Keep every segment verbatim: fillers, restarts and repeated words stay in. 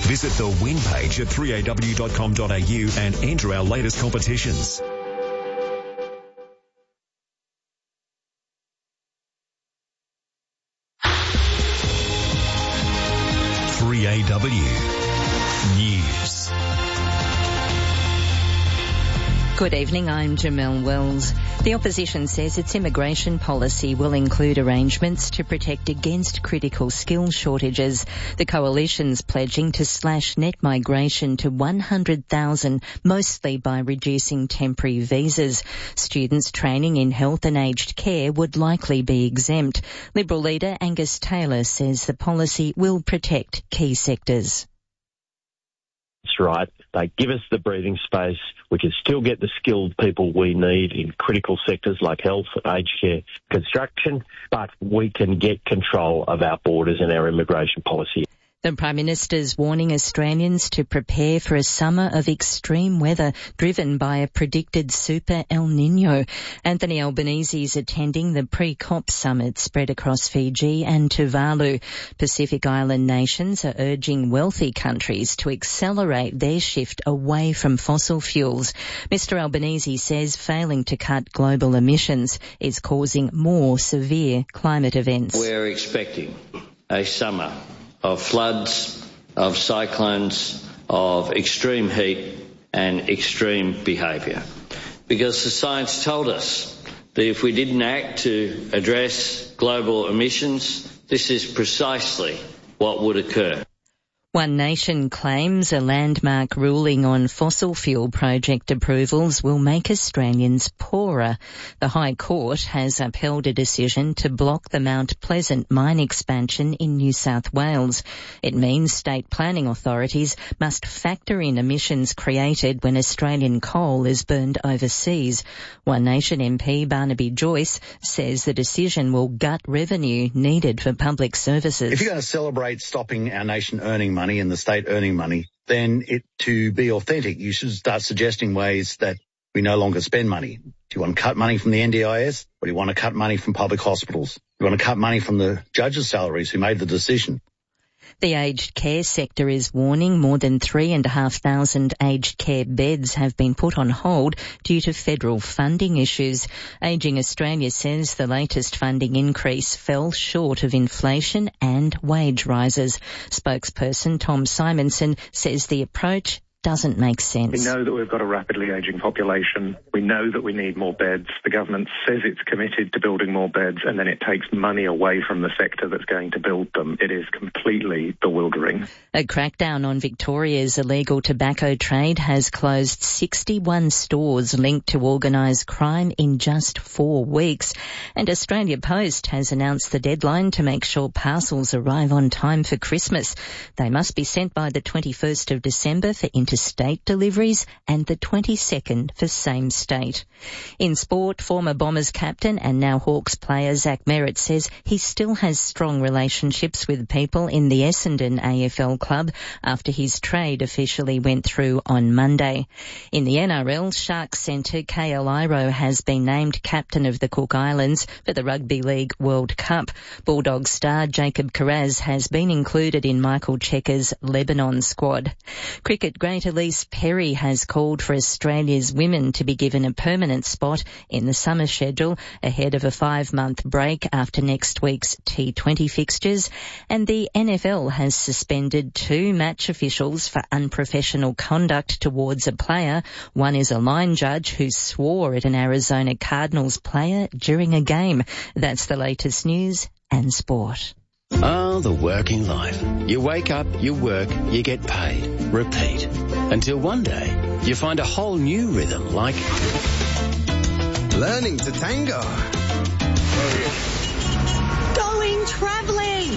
Visit the win page at three a w dot com dot a u and enter our latest competitions. three A W News. Good evening, I'm Jamelle Wells. The opposition says its immigration policy will include arrangements to protect against critical skill shortages. The coalition's pledging to slash net migration to one hundred thousand, mostly by reducing temporary visas. Students training in health and aged care would likely be exempt. Liberal leader Angus Taylor says the policy will protect key sectors. That's right. They give us the breathing space. We can still get the skilled people we need in critical sectors like health, aged care, construction, but we can get control of our borders and our immigration policy. The Prime Minister's warning Australians to prepare for a summer of extreme weather driven by a predicted super El Niño. Anthony Albanese is attending the pre-COP summit spread across Fiji and Tuvalu. Pacific Island nations are urging wealthy countries to accelerate their shift away from fossil fuels. Mister Albanese says failing to cut global emissions is causing more severe climate events. We're expecting a summer of floods, of cyclones, of extreme heat and extreme behaviour. Because the science told us that if we didn't act to address global emissions, this is precisely what would occur. One Nation claims a landmark ruling on fossil fuel project approvals will make Australians poorer. The High Court has upheld a decision to block the Mount Pleasant mine expansion in New South Wales. It means state planning authorities must factor in emissions created when Australian coal is burned overseas. One Nation M P Barnaby Joyce says the decision will gut revenue needed for public services. If you're going to celebrate stopping our nation earning money and the state earning money, then it to be authentic, you should start suggesting ways that we no longer spend money. Do you want to cut money from the N D I S? Or do you want to cut money from public hospitals? Do you want to cut money from the judges' salaries who made the decision? The aged care sector is warning more than three and a half thousand aged care beds have been put on hold due to federal funding issues. Ageing Australia says the latest funding increase fell short of inflation and wage rises. Spokesperson Tom Simonson says the approach doesn't make sense. We know that we've got a rapidly ageing population. We know that we need more beds. The government says it's committed to building more beds, and then it takes money away from the sector that's going to build them. It is completely bewildering. A crackdown on Victoria's illegal tobacco trade has closed sixty-one stores linked to organised crime in just four weeks. And Australia Post has announced the deadline to make sure parcels arrive on time for Christmas. They must be sent by the twenty-first of December for interstate deliveries and the twenty-second for same state. In sport, former Bombers captain and now Hawks player Zach Merritt says he still has strong relationships with people in the Essendon A F L club after his trade officially went through on Monday. In the N R L, Sharks centre K L Iro has been named captain of the Cook Islands for the Rugby League World Cup. Bulldogs star Jacob Kiraz has been included in Michael Checker's Lebanon squad. Cricket great Elise Perry has called for Australia's women to be given a permanent spot in the summer schedule ahead of a five-month break after next week's T twenty fixtures. And the N F L has suspended two match officials for unprofessional conduct towards a player. One is a line judge who swore at an Arizona Cardinals player during a game. That's the latest news and sport. Ah, the working life. You wake up, you work, you get paid. Repeat. Until one day, you find a whole new rhythm like learning to tango. Going travelling.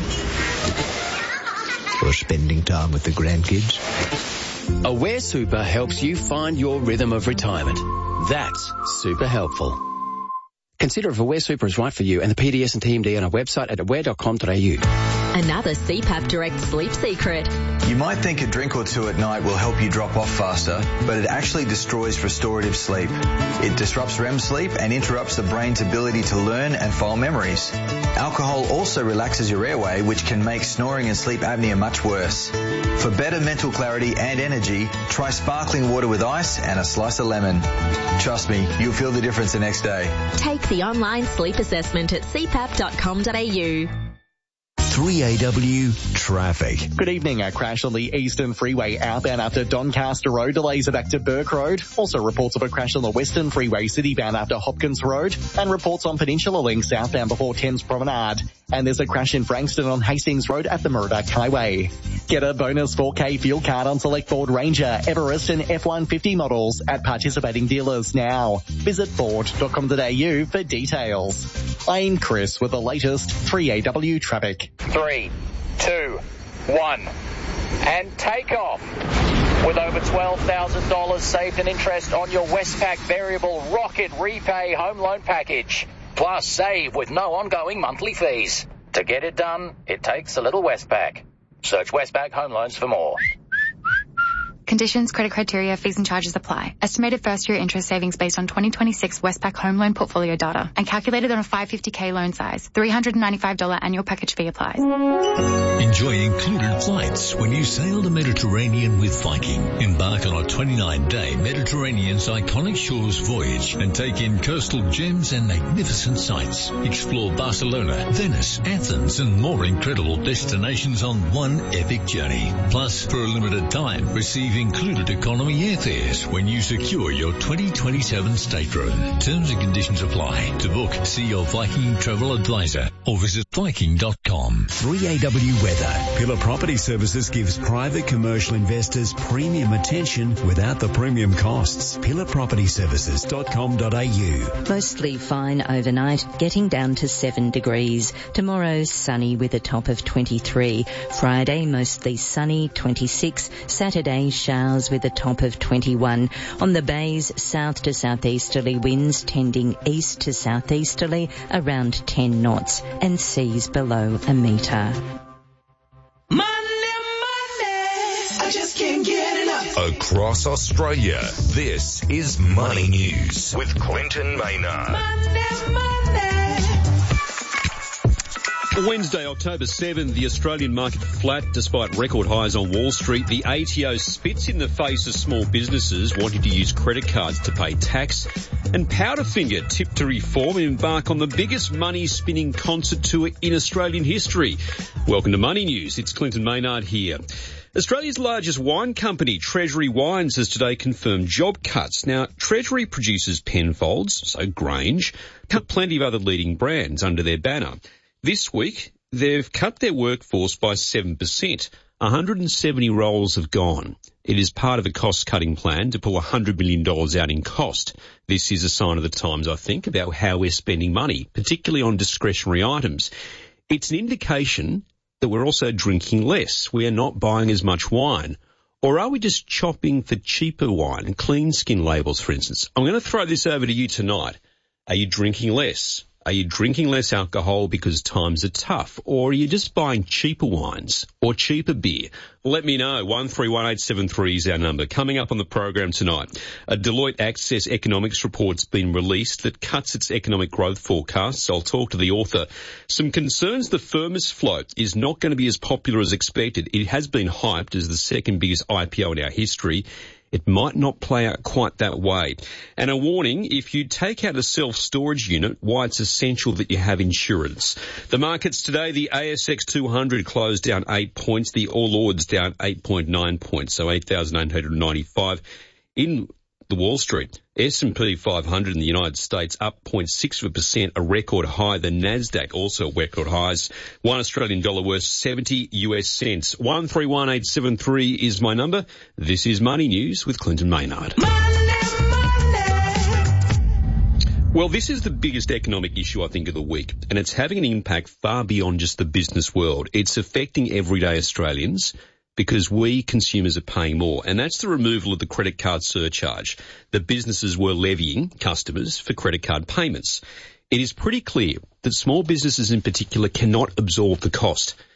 Or spending time with the grandkids. Aware Super helps you find your rhythm of retirement. That's super helpful. Consider if Aware Super is right for you and the P D S and T M D on our website at aware dot com dot a u. Another C PAP Direct sleep secret. You might think a drink or two at night will help you drop off faster, but it actually destroys restorative sleep. It disrupts R E M sleep and interrupts the brain's ability to learn and file memories. Alcohol also relaxes your airway, which can make snoring and sleep apnea much worse. For better mental clarity and energy, try sparkling water with ice and a slice of lemon. Trust me, you'll feel the difference the next day. Take the online sleep assessment at c pap dot com dot a u. three A W traffic. Good evening. A crash on the Eastern Freeway outbound after Doncaster Road. Delays are back to Burke Road. Also reports of a crash on the Western Freeway citybound after Hopkins Road. And reports on Peninsula Link southbound before Thames Promenade. And there's a crash in Frankston on Hastings Road at the Murdoch Highway. Get a bonus four K fuel card on select Ford Ranger, Everest and F one fifty models at participating dealers now. Visit ford dot com dot a u for details. I'm Chris with the latest three A W traffic. Three, two, one, and take off. With over twelve thousand dollars saved in interest on your Westpac Variable Rocket Repay Home Loan Package. Plus save with no ongoing monthly fees. To get it done, it takes a little Westpac. Search Westpac Home Loans for more. Conditions, credit criteria, fees and charges apply. Estimated first-year interest savings based on twenty twenty-six Westpac home loan portfolio data and calculated on a five hundred fifty K loan size. three hundred ninety-five dollars annual package fee applies. Enjoy included flights when you sail the Mediterranean with Viking. Embark on a twenty-nine day Mediterranean's iconic shores voyage and take in coastal gems and magnificent sights. Explore Barcelona, Venice, Athens and more incredible destinations on one epic journey. Plus, for a limited time, receive included economy airfares when you secure your twenty twenty-seven stateroom. Terms and conditions apply. To book, see your Viking travel advisor or visit viking dot com. three A W weather. Pillar Property Services gives private commercial investors premium attention without the premium costs. pillar property services dot com dot a u. Mostly fine overnight, getting down to seven degrees. Tomorrow, sunny with a top of twenty-three. Friday, mostly sunny, twenty-six. Saturday, showers with a top of twenty-one. On the bays, south to southeasterly winds tending east to southeasterly around ten knots and seas below a metre. Money, money, I just can't get enough. Across Australia, this is Money News with Clinton Maynard. Money, money. Wednesday, October seventh, the Australian market flat despite record highs on Wall Street. The A T O spits in the face of small businesses wanting to use credit cards to pay tax. And Powderfinger tipped to reform and embark on the biggest money-spinning concert tour in Australian history. Welcome to Money News. It's Clinton Maynard here. Australia's largest wine company, Treasury Wines, has today confirmed job cuts. Now, Treasury produces Penfolds, so Grange, cut plenty of other leading brands under their banner. This week, they've cut their workforce by seven percent. one hundred seventy roles have gone. It is part of a cost-cutting plan to pull one hundred million dollars out in cost. This is a sign of the times, I think, about how we're spending money, particularly on discretionary items. It's an indication that we're also drinking less. We are not buying as much wine. Or are we just chopping for cheaper wine and clean skin labels, for instance? I'm going to throw this over to you tonight. Are you drinking less? Are you drinking less alcohol because times are tough? Or are you just buying cheaper wines or cheaper beer? Let me know. one three one eight seven three is our number. Coming up on the program tonight, a Deloitte Access Economics report's been released that cuts its economic growth forecasts. I'll talk to the author. Some concerns the Firmus float is not going to be as popular as expected. It has been hyped as the second biggest I P O in our history. It might not play out quite that way. And a warning, if you take out a self-storage unit, why it's essential that you have insurance. The markets today, the A S X two hundred closed down eight points, the All Ords down eight point nine points, so eight thousand eight hundred ninety-five. In the Wall Street, S and P five hundred in the United States up zero point six percent, a record high. The Nasdaq also record highs. One Australian dollar worth seventy U S cents. one three one eight seven three is my number. This is Money News with Clinton Maynard. Money, money. Well, this is the biggest economic issue, I think, of the week, and it's having an impact far beyond just the business world. It's affecting everyday Australians, because we consumers are paying more, and that's the removal of the credit card surcharge that businesses were levying customers for credit card payments. It is pretty clear that small businesses in particular cannot absorb the cost.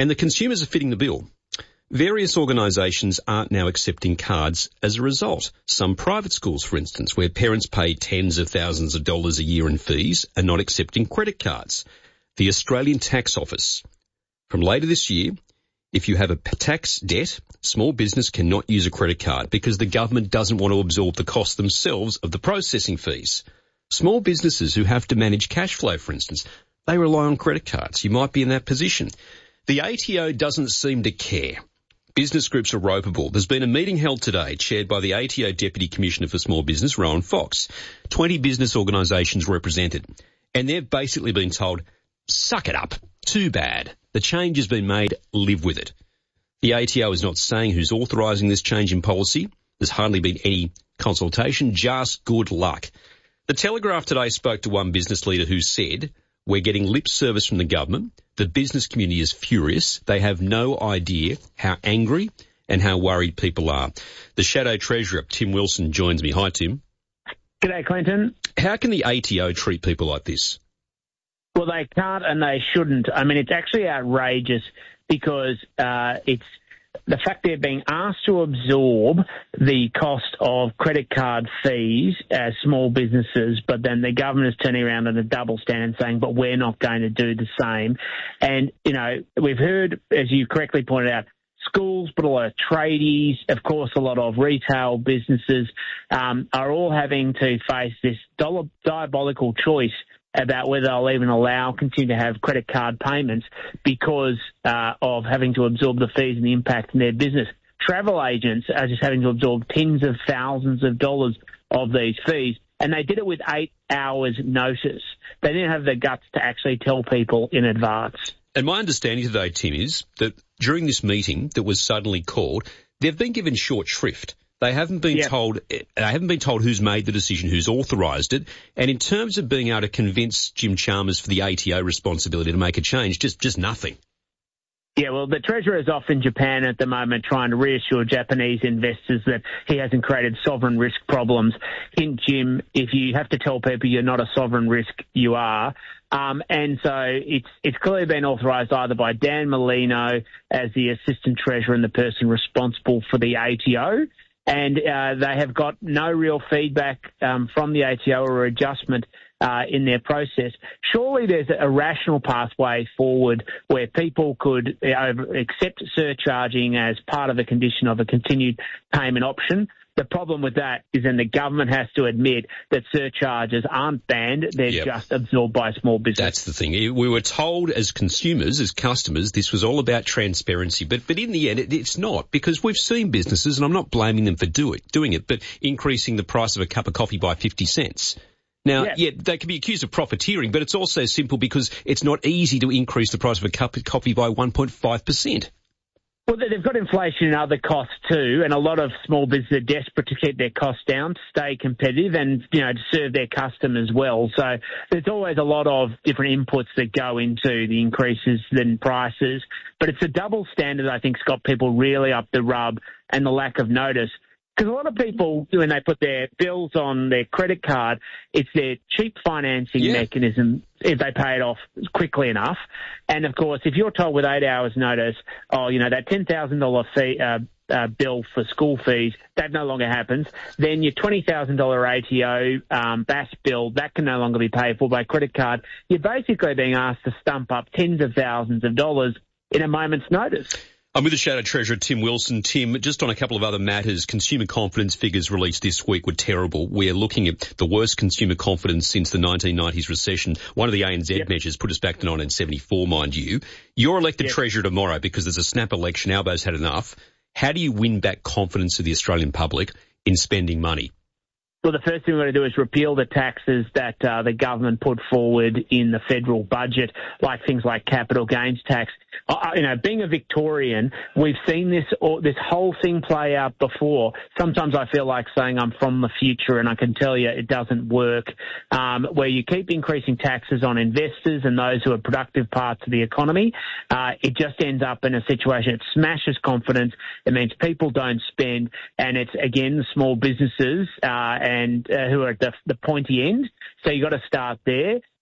and the consumers are fitting the bill. Various organisations aren't now accepting cards as a result. Some private schools, for instance, where parents pay tens of thousands of dollars a year in fees, are not accepting credit cards. The Australian Tax Office. From later this year, if you have a tax debt, small business cannot use a credit card because the government doesn't want to absorb the cost themselves of the processing fees. Small businesses who have to manage cash flow, for instance, they rely on credit cards. You might be in that position. The A T O doesn't seem to care. Business groups are ropeable. There's been a meeting held today chaired by the A T O Deputy Commissioner for Small Business, Rowan Fox. twenty business organisations represented. And they've basically been told, suck it up. Too bad. The change has been made. Live with it. The A T O is not saying who's authorising this change in policy. There's hardly been any consultation. Just good luck. The Telegraph today spoke to one business leader who said, we're getting lip service from the government. The business community is furious. They have no idea how angry and how worried people are. The Shadow Treasurer, Tim Wilson, joins me. Hi, Tim. G'day, Clinton. How can the A T O treat people like this? Well, they can't and they shouldn't. I mean, it's actually outrageous because uh, it's the fact they're being asked to absorb the cost of credit card fees as small businesses, but then the government is turning around on a double standard saying, but we're not going to do the same. And, you know, we've heard, as you correctly pointed out, schools, but a lot of tradies, of course, a lot of retail businesses um, are all having to face this diabolical choice about whether they'll even allow, continue to have credit card payments because uh, of having to absorb the fees and the impact in their business. Travel agents are just having to absorb tens of thousands of dollars of these fees, and they did it with eight hours notice. They didn't have the guts to actually tell people in advance. And my understanding today, Tim, is that during this meeting that was suddenly called, they've been given short shrift. They haven't been yep. told. They haven't been told who's made the decision, who's authorised it, and in terms of being able to convince Jim Chalmers for the A T O responsibility to make a change, just just nothing. Yeah, well, the Treasurer is off in Japan at the moment trying to reassure Japanese investors that he hasn't created sovereign risk problems. Hint, Jim, if you have to tell people you're not a sovereign risk, you are. Um, and so it's it's clearly been authorised either by Dan Molino as the Assistant Treasurer and the person responsible for the A T O, and uh, they have got no real feedback um, from the A T O or adjustment uh, in their process. Surely there's a rational pathway forward where people could uh, accept surcharging as part of the condition of a continued payment option. The problem with that is then the government has to admit that surcharges aren't banned, they're yep. just absorbed by small business. That's the thing. We were told as consumers, as customers, this was all about transparency, but but in the end it, it's not, because we've seen businesses, and I'm not blaming them for do it, doing it, but increasing the price of a cup of coffee by fifty cents. Now, yeah. yeah, they can be accused of profiteering, but it's also simple because it's not easy to increase the price of a cup of coffee by one point five percent. Well, they've got inflation and other costs too, and a lot of small businesses are desperate to keep their costs down, to stay competitive, and, you know, to serve their customers well. So there's always a lot of different inputs that go into the increases in prices, but it's a double standard I think's got people really up the rub, and the lack of notice. Because a lot of people, when they put their bills on their credit card, it's their cheap financing yeah. mechanism if they pay it off quickly enough. And, of course, if you're told with eight hours notice, oh, you know, that ten thousand dollars fee, uh, uh, bill for school fees, that no longer happens, then your twenty thousand dollars A T O um, B A S bill, that can no longer be paid for by credit card. You're basically being asked to stump up tens of thousands of dollars in a moment's notice. I'm with the Shadow Treasurer, Tim Wilson. Tim, just on a couple of other matters, consumer confidence figures released this week were terrible. We're looking at the worst consumer confidence since the nineteen nineties recession. One of the A N Z yep. measures put us back to nineteen seventy-four, mind you. You're elected yep. Treasurer tomorrow because there's a snap election. Albo's had enough. How do you win back confidence of the Australian public in spending money? Well, the first thing we're going to do is repeal the taxes that uh, the government put forward in the federal budget, like things like capital gains tax. Uh, you know, being a Victorian, we've seen this or, this whole thing play out before. Sometimes I feel like saying I'm from the future, and I can tell you it doesn't work. Um, where you keep increasing taxes on investors and those who are productive parts of the economy, uh, it just ends up in a situation. It smashes confidence. It means people don't spend, and it's again the small businesses uh, and uh, who are at the, the pointy end. So you've got to start there.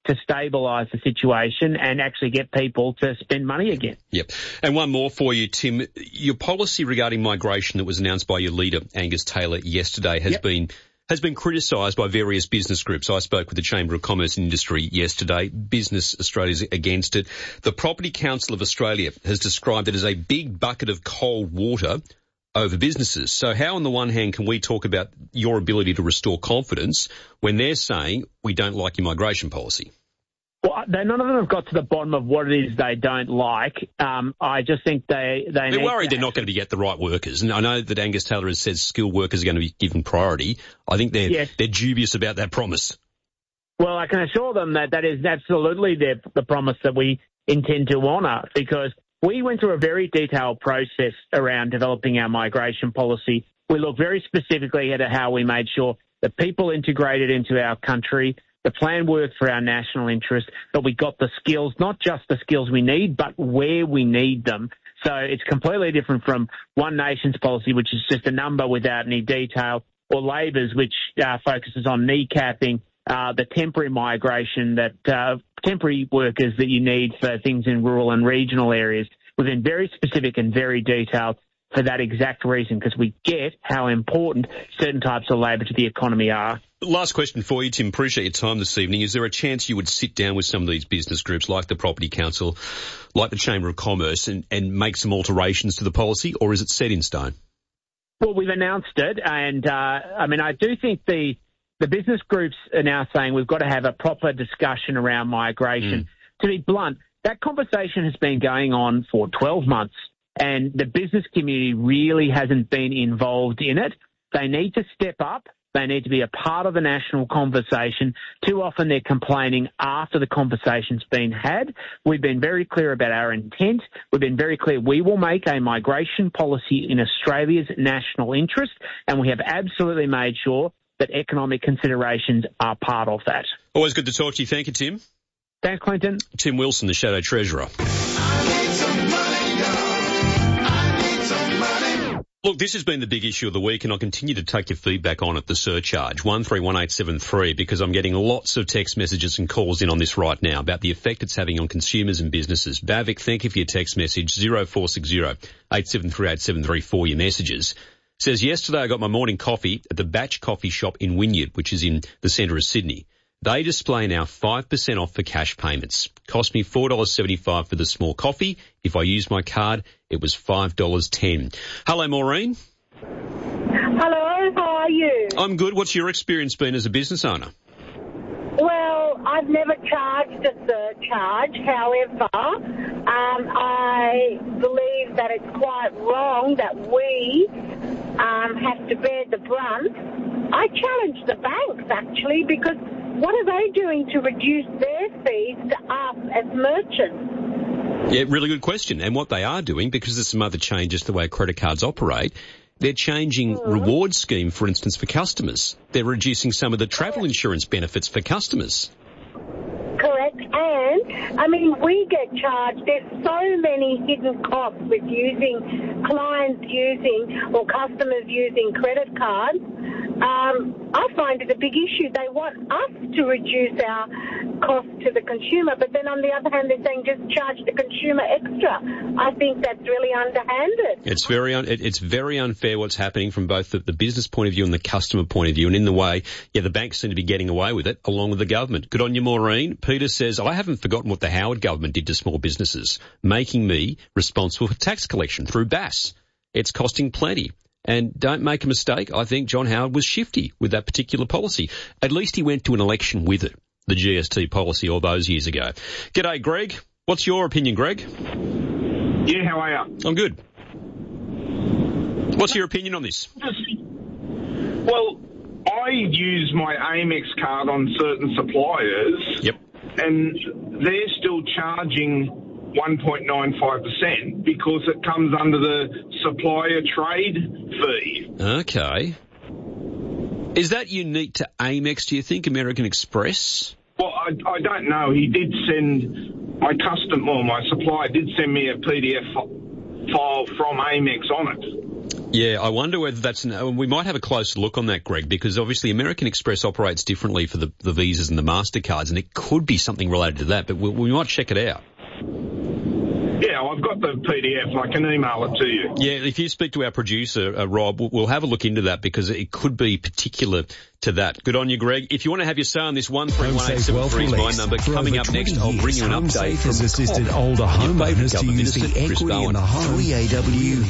to stabilise the situation and actually get people to spend money again. Yep. And one more for you, Tim. Your policy regarding migration that was announced by your leader, Angus Taylor, yesterday has yep. been has been criticised by various business groups. I spoke with the Chamber of Commerce and Industry yesterday. Business Australia's against it. The Property Council of Australia has described it as a big bucket of cold water over businesses. So how, on the one hand, can we talk about your ability to restore confidence when they're saying we don't like your migration policy? Well, they, none of them have got to the bottom of what it is they don't like. Um, I just think they... they they're worried they're not going to get the right workers. And I know that Angus Taylor has said skilled workers are going to be given priority. I think they're, yes. they're dubious about that promise. Well, I can assure them that that is absolutely their, the promise that we intend to honour, because we went through a very detailed process around developing our migration policy. We looked very specifically at how we made sure that people integrated into our country. The plan worked for our national interest, but we got the skills, not just the skills we need, but where we need them. So it's completely different from One Nation's policy, which is just a number without any detail, or Labor's, which uh, focuses on kneecapping uh, the temporary migration, that uh, temporary workers that you need for things in rural and regional areas. We've been very specific and very detailed for that exact reason, because we get how important certain types of labour to the economy are. Last question for you, Tim. Appreciate your time this evening. Is there a chance you would sit down with some of these business groups like the Property Council, like the Chamber of Commerce, and, and make some alterations to the policy, or is it set in stone? Well, we've announced it, and uh, I mean, I do think the the business groups are now saying we've got to have a proper discussion around migration. Mm. To be blunt, that conversation has been going on for twelve months. And the business community really hasn't been involved in it. They need to step up. They need to be a part of the national conversation. Too often they're complaining after the conversation's been had. We've been very clear about our intent. We've been very clear we will make a migration policy in Australia's national interest, and we have absolutely made sure that economic considerations are part of that. Always good to talk to you. Thank you, Tim. Thanks, Clinton. Tim Wilson, the Shadow Treasurer. Look, this has been the big issue of the week, and I'll continue to take your feedback on it, the surcharge, one three one eight seven three, because I'm getting lots of text messages and calls in on this right now about the effect it's having on consumers and businesses. Bavik, thank you for your text message, zero four six zero eight seven three eight seven three for your messages. Says, yesterday I got my morning coffee at the Batch Coffee Shop in Wynyard, which is in the centre of Sydney. They display now five percent off for cash payments. Cost me four dollars seventy-five for the small coffee. If I use my card, it was five dollars ten. Hello, Maureen. Hello, how are you? I'm good. What's your experience been as a business owner? Well, I've never charged a surcharge. However, um, I believe that it's quite wrong that we um, have to bear the brunt. I challenge the banks, actually, because what are they doing to reduce their fees to us as merchants? Yeah, really good question. And what they are doing, because there's some other changes to the way credit cards operate, they're changing mm. reward scheme, for instance, for customers. They're reducing some of the travel insurance benefits for customers. Correct. And, I mean, we get charged. There's so many hidden costs with using, clients using or customers using credit cards. Um, I find it a big issue. They want us to reduce our cost to the consumer, but then on the other hand, they're saying just charge the consumer extra. I think that's really underhanded. It's very un- it's very unfair what's happening from both the, the business point of view and the customer point of view. And in the way, yeah, the banks seem to be getting away with it, along with the government. Good on you, Maureen. Peter says, I haven't forgotten what the Howard government did to small businesses, making me responsible for tax collection through B A S. It's costing plenty. And don't make a mistake, I think John Howard was shifty with that particular policy. At least he went to an election with it, the G S T policy all those years ago. G'day, Greg. What's your opinion, Greg? Yeah, how are you? I'm good. What's your opinion on this? Well, I use my Amex card on certain suppliers. Yep. And they're still charging one point nine five percent because it comes under the supplier trade fee. Okay. Is that unique to Amex, do you think, American Express? Well, I, I don't know. He did send, my custom, or my supplier did send me a P D F file from Amex on it. Yeah, I wonder whether that's an, we might have a closer look on that, Greg, because obviously American Express operates differently for the, the Visas and the MasterCards, and it could be something related to that, but we, we might check it out. Yeah, I've got the P D F. I can email it to you. Yeah, if you speak to our producer, uh, Rob, we'll, we'll have a look into that because it could be particular to that. Good on you, Greg. If you want to have your say on this, one three one eight seven three is my number. Coming up next, I'll bring you an update from has assisted older homeowners to use the equity in the home. three A W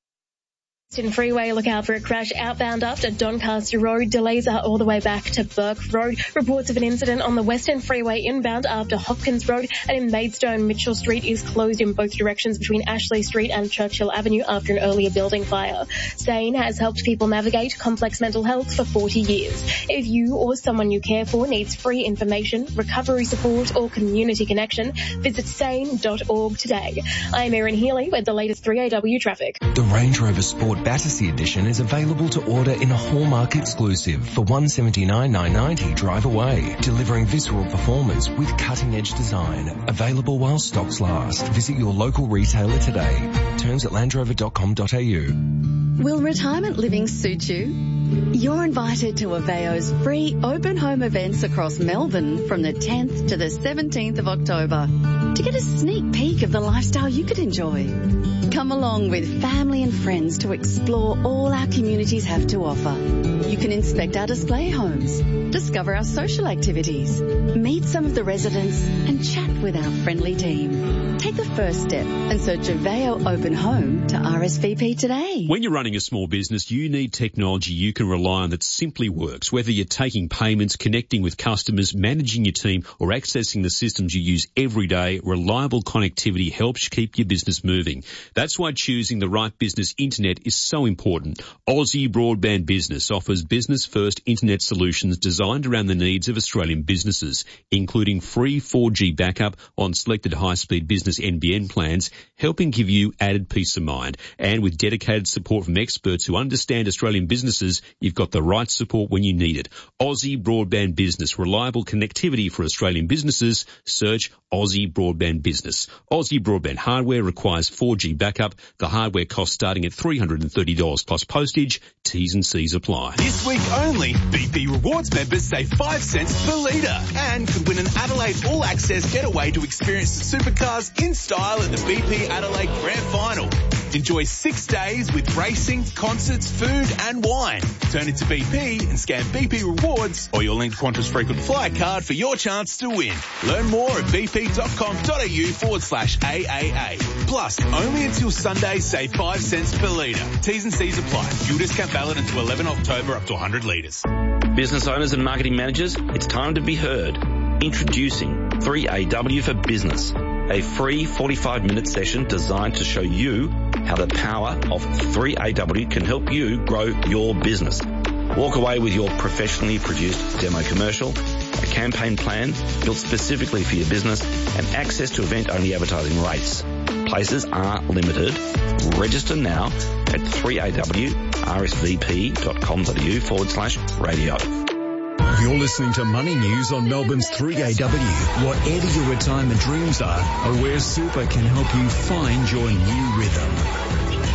Western Freeway, look out for a crash outbound after Doncaster Road. Delays are all the way back to Burke Road. Reports of an incident on the Western Freeway inbound after Hopkins Road, and in Maidstone, Mitchell Street is closed in both directions between Ashley Street and Churchill Avenue after an earlier building fire. SANE has helped people navigate complex mental health for forty years. If you or someone you care for needs free information, recovery support or community connection, visit sane dot org today. I'm Erin Healy with the latest three A W traffic. The Range Rover Sport Battersea Edition is available to order in a Hallmark exclusive for one hundred seventy-nine thousand nine hundred ninety dollars drive away, delivering visceral performance with cutting-edge design. Available while stocks last. Visit your local retailer today. Terms at land rover dot com dot a u. Will retirement living suit you? You're invited to Aveo's free open home events across Melbourne from the tenth to the seventeenth of October to get a sneak peek of the lifestyle you could enjoy. Come along with family and friends to explore all our communities have to offer. You can inspect our display homes, discover our social activities, meet some of the residents and chat with our friendly team. Take the first step and search Aveo Open Home to R S V P today. When you're running a small business, you need technology you can rely on that simply works. Whether you're taking payments, connecting with customers, managing your team, or accessing the systems you use every day, reliable connectivity helps keep your business moving. That's why choosing the right business internet is so important. Aussie Broadband Business offers business-first internet solutions designed around the needs of Australian businesses, including free four G backup on selected high-speed business N B N plans, helping give you added peace of mind. And with dedicated support from experts who understand Australian businesses, you've got the right support when you need it. Aussie Broadband Business, reliable connectivity for Australian businesses. Search Aussie Broadband Business. Aussie Broadband hardware requires four G backup. The hardware costs starting at three hundred thirty dollars plus postage. T's and C's apply. This week only, B P Rewards members save five cents per litre and could win an Adelaide All Access getaway to experience the supercars in style at the B P Adelaide Grand Final. Enjoy six days with racing, concerts, food and wine. Turn into B P and scan B P Rewards or your linked Qantas frequent flyer card for your chance to win. Learn more at bp.com.au forward slash AAA. Plus, only until Sunday, save five cents per litre. T's and C's apply. Fuel discount valid until eleven October up to one hundred litres. Business owners and marketing managers, it's time to be heard. Introducing three A W for Business, a free forty-five minute session designed to show you how the power of three A W can help you grow your business. Walk away with your professionally produced demo commercial, a campaign plan built specifically for your business, and access to event-only advertising rates. Places are limited. Register now at three A W R S V P dot com dot a u forward slash radio. You're listening to Money News on Melbourne's three A W. Whatever your retirement dreams are, Aware Super can help you find your new rhythm.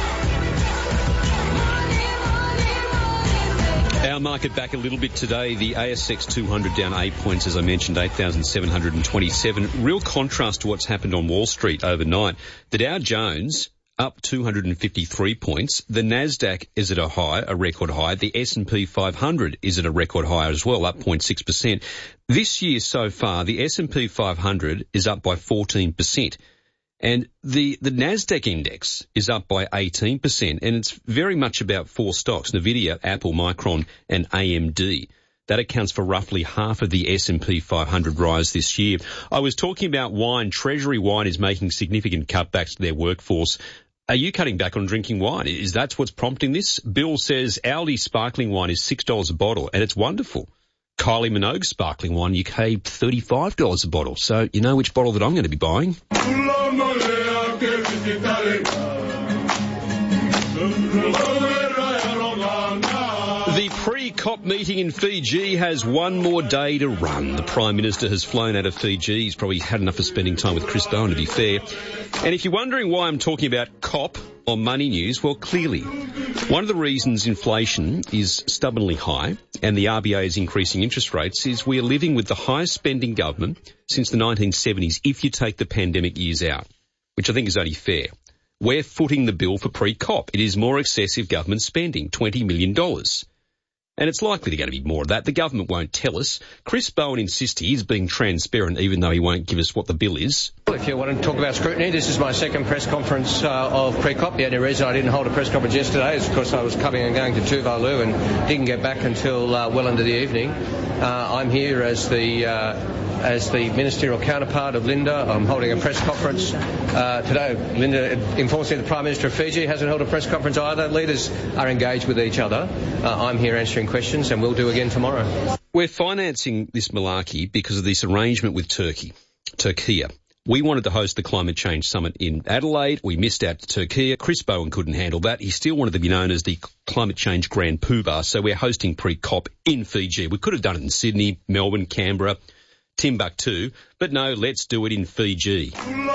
Our market back a little bit today. The A S X two hundred down eight points, as I mentioned, eight thousand seven hundred twenty-seven. Real contrast to what's happened on Wall Street overnight. The Dow Jones up two hundred fifty-three points. The Nasdaq is at a high, a record high. The S and P five hundred is at a record high as well, up zero point six percent. This year so far, the S and P five hundred is up by fourteen percent. And the, the Nasdaq index is up by eighteen percent, and it's very much about four stocks, Nvidia, Apple, Micron, and A M D. That accounts for roughly half of the S and P five hundred rise this year. I was talking about wine. Treasury Wine is making significant cutbacks to their workforce. Are you cutting back on drinking wine? Is that what's prompting this? Bill says Aldi sparkling wine is six dollars a bottle, and it's wonderful. Kylie Minogue sparkling wine, U K, thirty-five dollars a bottle. So you know which bottle that I'm going to be buying. The pre COP meeting in Fiji has one more day to run. The Prime Minister has flown out of Fiji. He's probably had enough of spending time with Chris Bowen, to be fair. And if you're wondering why I'm talking about COP on Money News, well, clearly, one of the reasons inflation is stubbornly high and the R B A is increasing interest rates is we are living with the highest spending government since the nineteen seventies if you take the pandemic years out, which I think is only fair. We're footing the bill for pre-COP. It is more excessive government spending, twenty million dollars. And it's likely to going to be more of that. The government won't tell us. Chris Bowen insists he is being transparent, even though he won't give us what the bill is. If you want to talk about scrutiny, this is my second press conference uh, of pre-COP. The only reason I didn't hold a press conference yesterday is because I was coming and going to Tuvalu and didn't get back until uh, well into the evening. Uh, I'm here as the uh, as the ministerial counterpart of Linda. I'm holding a press conference uh, today. Linda informs me the Prime Minister of Fiji hasn't held a press conference either. Leaders are engaged with each other. Uh, I'm here answering questions and we'll do again tomorrow. We're financing this malarkey because of this arrangement with Turkey, Turkey. We wanted to host the Climate Change Summit in Adelaide. We missed out to Turkey. Chris Bowen couldn't handle that. He still wanted to be known as the Climate Change Grand Poobah, so we're hosting pre-COP in Fiji. We could have done it in Sydney, Melbourne, Canberra, Timbuktu, but no, let's do it in Fiji.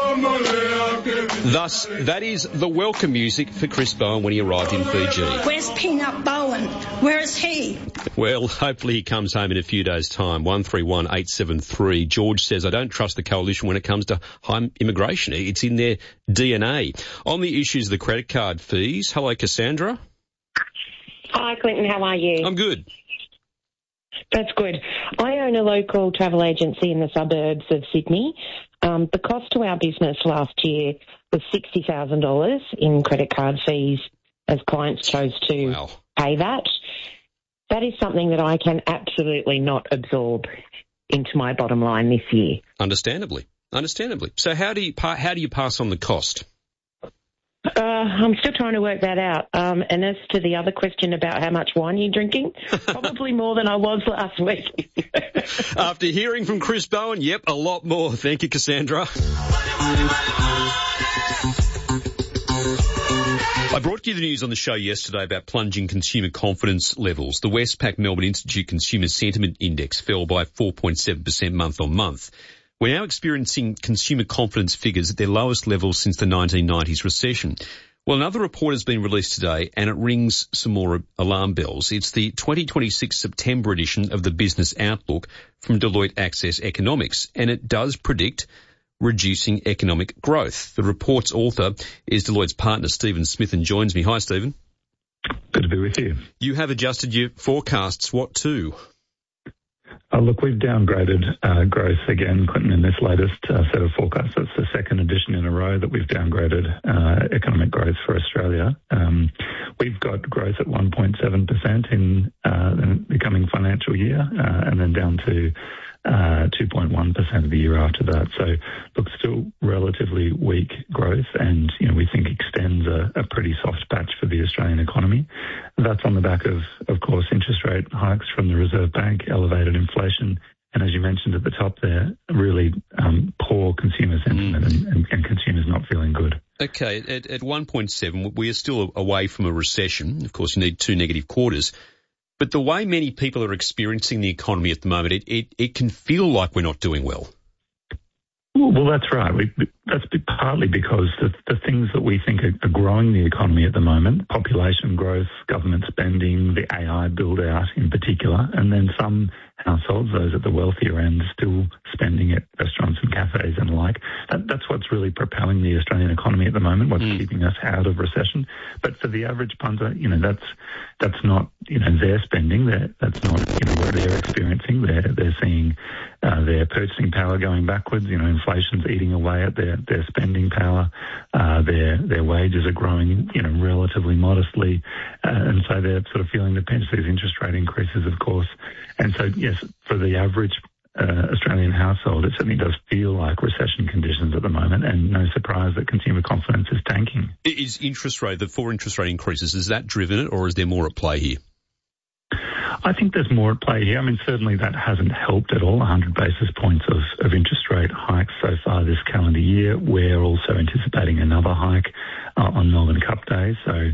Thus, that is the welcome music for Chris Bowen when he arrived in Fiji. Where's Peanut Bowen? Where is he? Well, hopefully he comes home in a few days' time. one three one eight seven three. George says, I don't trust the coalition when it comes to high immigration. It's in their D N A. On the issues of the credit card fees, hello, Cassandra. Hi, Clinton. How are you? I'm good. That's good. I own a local travel agency in the suburbs of Sydney. Um, the cost to our business last year was sixty thousand dollars in credit card fees as clients chose to wow. pay that. That is something that I can absolutely not absorb into my bottom line this year. Understandably. Understandably. So how do you, pa- how do you pass on the cost? Uh, I'm still trying to work that out. Um, and as to the other question about how much wine you're drinking, probably more than I was last week. After hearing from Chris Bowen, yep, a lot more. Thank you, Cassandra. I brought you the news on the show yesterday about plunging consumer confidence levels. The Westpac Melbourne Institute Consumer Sentiment Index fell by four point seven percent month on month. We're now experiencing consumer confidence figures at their lowest levels since the nineteen nineties recession. Well, another report has been released today and it rings some more alarm bells. It's the twenty twenty-six September edition of the Business Outlook from Deloitte Access Economics, and it does predict reducing economic growth. The report's author is Deloitte's partner, Stephen Smith, and joins me. Hi, Stephen. Good to be with you. You have adjusted your forecasts. What to? Uh, look, we've downgraded uh, growth again, Clinton, in this latest uh, set of forecasts. It's the second edition in a row that we've downgraded uh, economic growth for Australia. Um, we've got growth at one point seven percent in uh, the coming financial year, uh, and then down to uh, two point one percent of the year after that. So, look, still relatively weak growth, and you know we think extends a, a pretty soft patch for the Australian economy. That's on the back of, of course, interest rate hikes from the Reserve Bank, elevated inflation, and as you mentioned at the top there, really um, poor consumer sentiment and, and, and consumers not feeling good. Okay, at, at one point seven, we are still away from a recession. Of course, you need two negative quarters. But the way many people are experiencing the economy at the moment, it, it, it can feel like we're not doing well. Well, that's right. We, that's partly because the, the things that we think are, are growing the economy at the moment, population growth, government spending, the A I build-out in particular, and then some households, those at the wealthier end, still spending at restaurants and cafes and the like. That, that's what's really propelling the Australian economy at the moment, what's mm. keeping us out of recession. But for the average punter, you know, that's that's not, you know, their spending. They're, that's not, you know, what they're experiencing. They're, they're seeing uh, their purchasing power going backwards. You know, inflation's eating away at their, their spending power. Uh, their their wages are growing, you know, relatively modestly. Uh, and so they're sort of feeling the pinch. These interest rate increases, of course. And so, yes, for the average uh, Australian household, it certainly does feel like recession conditions at the moment, and no surprise that consumer confidence is tanking. Is interest rate, the four interest rate increases, is that driven it, or is there more at play here? I think there's more at play here. I mean, certainly that hasn't helped at all. one hundred basis points of, of interest rate hikes so far this calendar year. We're also anticipating another hike uh, on Melbourne Cup Day, so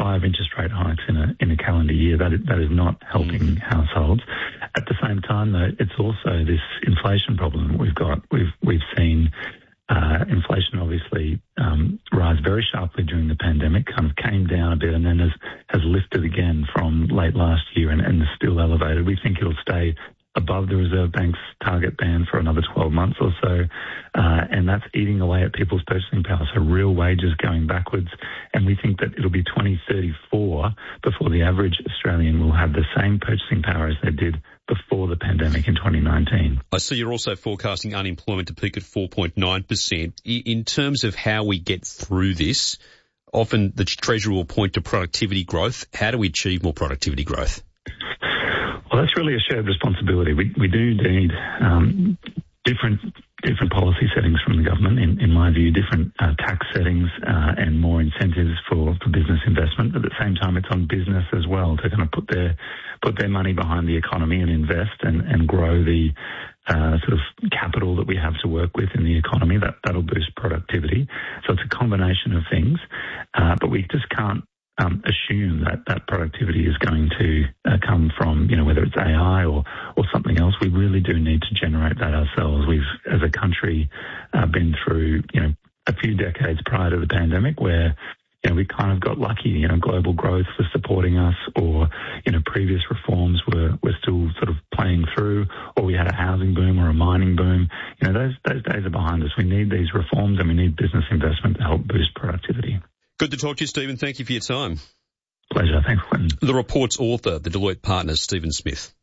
five interest rate hikes in a in a calendar year. That is, that is not helping mm. households. At the same time, though, it's also this inflation problem that we've got. We've we've seen uh, inflation obviously um, rise very sharply during the pandemic, kind of came down a bit, and then has has lifted again from late last year, and, and is still elevated. We think it'll stay above the Reserve Bank's target band for another twelve months or so, uh, and that's eating away at people's purchasing power, so real wages going backwards, and we think that it'll be twenty thirty-four before the average Australian will have the same purchasing power as they did before the pandemic in twenty nineteen. I see you're also forecasting unemployment to peak at four point nine percent. In terms of how we get through this, often the Treasury will point to productivity growth. How do we achieve more productivity growth? Well, that's really a shared responsibility. We we do need um, different different policy settings from the government, in, in my view, different uh, tax settings uh, and more incentives for, for business investment. But at the same time, it's on business as well to kind of put their put their money behind the economy and invest and, and grow the uh, sort of capital that we have to work with in the economy. That that'll boost productivity. So it's a combination of things, uh, but we just can't Um, assume that that productivity is going to uh, come from, you know, whether it's A I or, or something else. We really do need to generate that ourselves. We've, as a country, uh, been through, you know, a few decades prior to the pandemic where, you know, we kind of got lucky, you know, global growth was supporting us, or, you know, previous reforms were, were still sort of playing through, or we had a housing boom or a mining boom. You know, those, those days are behind us. We need these reforms and we need business investment to help boost productivity. Good to talk to you, Stephen. Thank you for your time. Pleasure. Thanks, Quentin. The report's author, the Deloitte partner, Stephen Smith.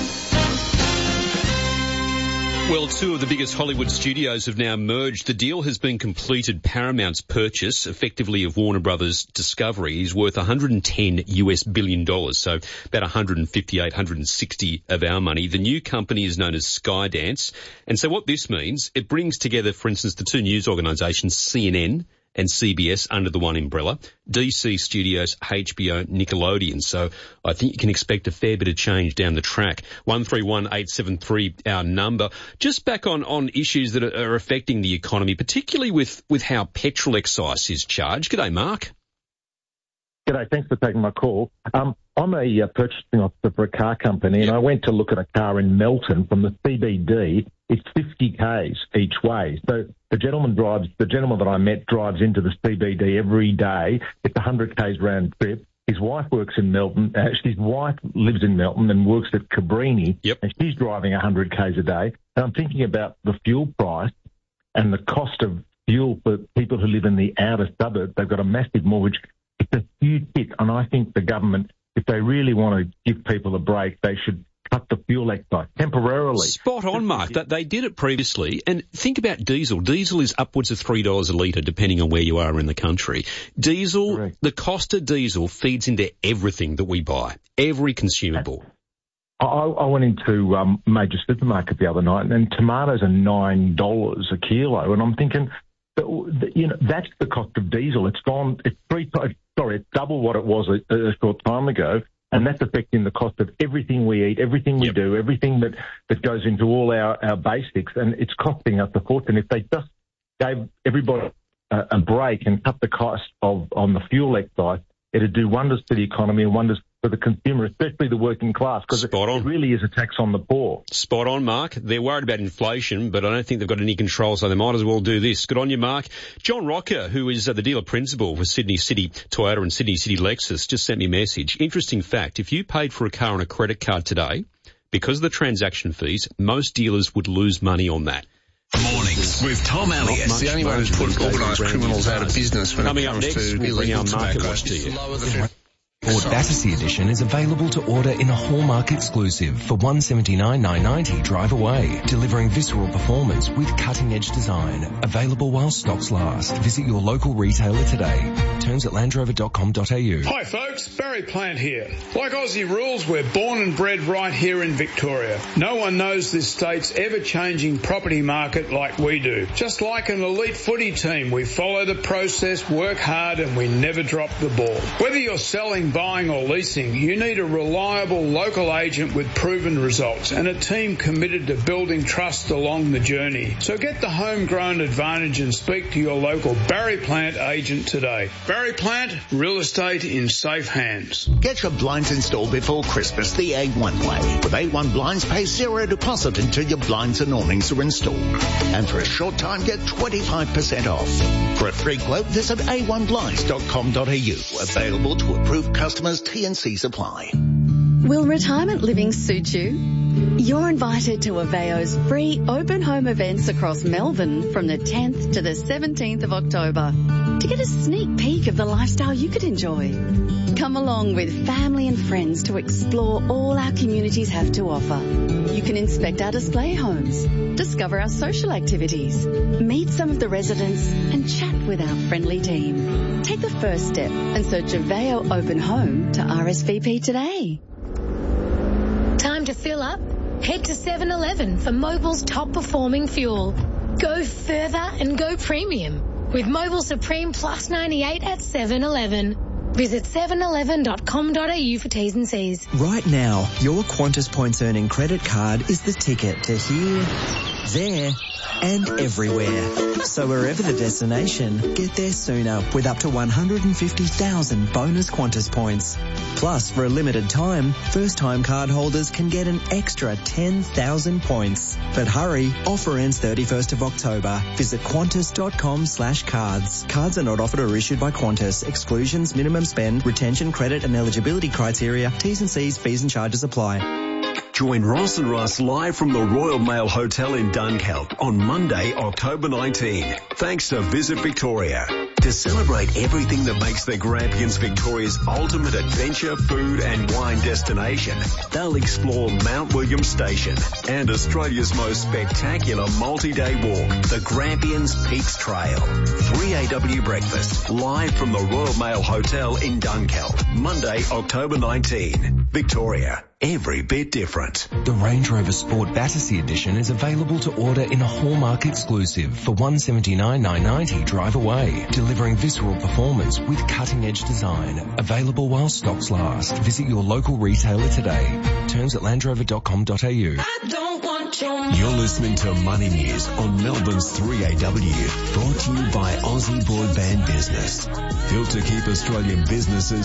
Well, two of the biggest Hollywood studios have now merged. The deal has been completed. Paramount's purchase, effectively, of Warner Brothers Discovery, is worth one hundred ten US billion dollars, so about one hundred fifty-eight, one hundred sixty of our money. The new company is known as Skydance. And so what this means, it brings together, for instance, the two news organisations, C N N and C B S under the one umbrella, D C Studios, H B O, Nickelodeon. So I think you can expect a fair bit of change down the track. one three one eight seven three, our number. Just back on, on issues that are affecting the economy, particularly with, with how petrol excise is charged. G'day, Mark. G'day, thanks for taking my call. Um, I'm a uh, purchasing officer for a car company, and I went to look at a car in Melton from the C B D. It's fifty kays each way. So the gentleman drives, the gentleman that I met drives into the C B D every day. It's one hundred kays round trip. His wife works in Melton. Actually, his wife lives in Melton and works at Cabrini, yep. and she's driving one hundred kays a day. And I'm thinking about the fuel price and the cost of fuel for people who live in the outer suburbs. They've got a massive mortgage. It's a huge hit, and I think the government, if they really want to give people a break, they should cut the fuel excise temporarily. Spot on, Mark. That they did it previously. And think about diesel. Diesel is upwards of three dollars a litre, depending on where you are in the country. Diesel, Correct. The cost of diesel feeds into everything that we buy, every consumable. I, I went into um, a major supermarket the other night, and, and tomatoes are nine dollars a kilo, and I'm thinking, you know, that's the cost of diesel. It's gone, it's three, sorry, it's double what it was a, a short time ago, and that's affecting the cost of everything we eat, everything we yep. do, everything that, that goes into all our, our basics, and it's costing us a fortune. If they just gave everybody a, a break and cut the cost of on the fuel excise, it'd do wonders for the economy and wonders for the consumer, especially the working class, because it, it really is a tax on the poor. Spot on, Mark. They're worried about inflation, but I don't think they've got any control, so they might as well do this. Good on you, Mark. John Rocker, who is uh, the dealer principal for Sydney City Toyota and Sydney City Lexus, just sent me a message. Interesting fact, if you paid for a car on a credit card today, because of the transaction fees, most dealers would lose money on that. Mornings with Tom Elliott. The only way to put organised criminals out of business when Coming it comes up next, to we'll illegal bring our market tobacco. watch to you. Ford Battersea Edition is available to order in a Hallmark exclusive for one hundred seventy-nine thousand nine hundred ninety dollars drive away, delivering visceral performance with cutting-edge design. Available while stocks last. Visit your local retailer today. Terms at land rover dot com dot a u. Hi folks, Barry Plant here. Like Aussie rules, we're born and bred right here in Victoria. No one knows this state's ever-changing property market like we do. Just like an elite footy team, we follow the process, work hard, and we never drop the ball. Whether you're selling, buying or leasing, you need a reliable local agent with proven results and a team committed to building trust along the journey. So get the homegrown advantage and speak to your local Barry Plant agent today. Barry Plant, real estate in safe hands. Get your blinds installed before Christmas the A one way. With A one Blinds, pay zero deposit until your blinds and awnings are installed. And for a short time, get twenty-five percent off. For a free quote, visit a one blinds dot com dot a u. Available to approved customers, T and C's apply. Will retirement living suit you? You're invited to Aveo's free open home events across Melbourne from the tenth to the seventeenth of October to get a sneak peek of the lifestyle you could enjoy. Come along with family and friends to explore all our communities have to offer. You can inspect our display homes, discover our social activities, meet some of the residents and chat with our friendly team. Take the first step and search Aveo Open Home to R S V P today. Time to fill up? Head to seven eleven for Mobil's top performing fuel. Go further and go premium with Mobil Supreme Plus ninety-eight at seven eleven. Visit seven eleven dot com dot a u for T's and C's. Right now, your Qantas Points Earning credit card is the ticket to here, there and everywhere. So wherever the destination, get there sooner with up to one hundred fifty thousand bonus Qantas points. Plus, for a limited time, first-time card holders can get an extra ten thousand points. But hurry, offer ends thirty-first of October. Visit qantas dot com slash cards. Cards are not offered or issued by Qantas. Exclusions, minimum spend, retention, credit and eligibility criteria, T's and C's, fees and charges apply. Join Ross and Russ live from the Royal Mail Hotel in Dunkeld on Monday, October nineteenth. Thanks to Visit Victoria. To celebrate everything that makes the Grampians Victoria's ultimate adventure, food and wine destination, they'll explore Mount William Station and Australia's most spectacular multi-day walk, the Grampians Peaks Trail. three A W breakfast, live from the Royal Mail Hotel in Dunkeld, Monday, October nineteenth. Victoria, every bit different. The Range Rover Sport Battersea Edition is available to order in a Hallmark exclusive for one hundred seventy-nine thousand nine hundred ninety drive away, delivering visceral performance with cutting-edge design. Available while stocks last. Visit your local retailer today. Terms at land rover dot com dot a u. I don't want your You're listening to Money News on Melbourne's three A W, brought to you by Aussie Broadband Business. Built to keep Australian businesses